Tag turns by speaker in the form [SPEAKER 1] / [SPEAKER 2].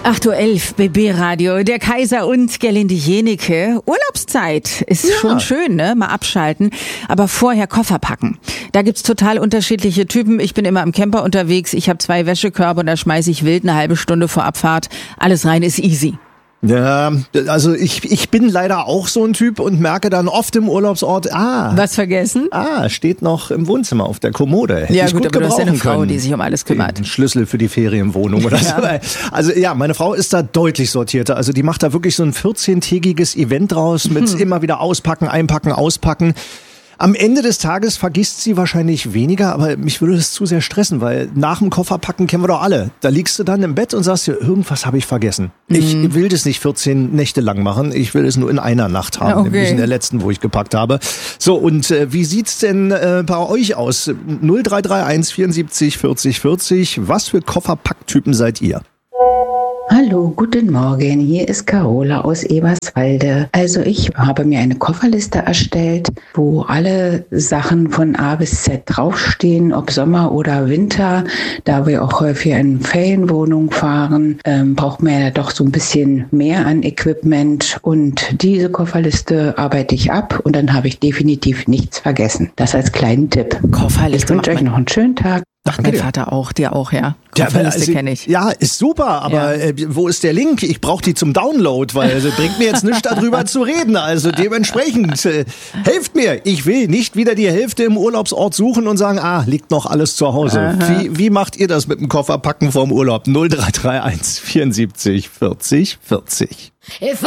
[SPEAKER 1] 8:11 Uhr, BB-Radio, der Kaiser und Gerlinde Jenike. Urlaubszeit ist schon schön, ne? Mal abschalten. Aber vorher Koffer packen. Da gibt's total unterschiedliche Typen. Ich bin immer im Camper unterwegs. Ich habe 2 Wäschekörbe und da schmeiße ich wild eine halbe Stunde vor Abfahrt. Alles rein ist easy.
[SPEAKER 2] Ja, also ich bin leider auch so ein Typ und merke dann oft im Urlaubsort,
[SPEAKER 1] was vergessen?
[SPEAKER 2] Steht noch im Wohnzimmer auf der Kommode.
[SPEAKER 1] Ja gut, aber du hast ja eine Frau, die sich um alles kümmert.
[SPEAKER 2] Ein Schlüssel für die Ferienwohnung oder so. Also ja, meine Frau ist da deutlich sortierter. Also die macht da wirklich so ein 14-tägiges Event draus mit immer wieder auspacken, einpacken, auspacken. Am Ende des Tages vergisst sie wahrscheinlich weniger, aber mich würde das zu sehr stressen, weil nach dem Kofferpacken kennen wir doch alle. Da liegst du dann im Bett und sagst dir, irgendwas habe ich vergessen. Ich will das nicht 14 Nächte lang machen, ich will es nur in einer Nacht haben, nämlich in der letzten, wo ich gepackt habe. So, und wie sieht's denn bei euch aus? 0331 74 40 40, was für Kofferpacktypen seid ihr?
[SPEAKER 3] Hallo, guten Morgen. Hier ist Carola aus Eberswalde. Also ich habe mir eine Kofferliste erstellt, wo alle Sachen von A bis Z draufstehen, ob Sommer oder Winter. Da wir auch häufig in Ferienwohnungen fahren, braucht man ja doch so ein bisschen mehr an Equipment. Und diese Kofferliste arbeite ich ab und dann habe ich definitiv nichts vergessen. Das als kleinen Tipp.
[SPEAKER 1] Kofferliste.
[SPEAKER 3] Ich wünsche euch noch einen schönen Tag.
[SPEAKER 1] Macht mein Vater auch, dir auch, ja. Kofferliste kenne ich.
[SPEAKER 2] Ja, ist super, aber wo ist der Link? Ich brauche die zum Download, weil es bringt mir jetzt nichts darüber zu reden. Also dementsprechend, helft mir. Ich will nicht wieder die Hälfte im Urlaubsort suchen und sagen, liegt noch alles zu Hause. Wie macht ihr das mit dem Kofferpacken vorm Urlaub? 0331 74 40 40.